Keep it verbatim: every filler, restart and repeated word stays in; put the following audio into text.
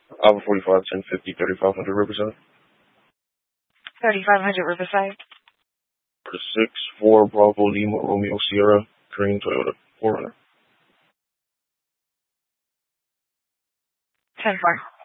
Alpha forty-five, ten fifty, thirty-five hundred Riverside. thirty-five hundred Riverside. six four Bravo Lima Romeo Sierra, Green Toyota, four hundred. ten four.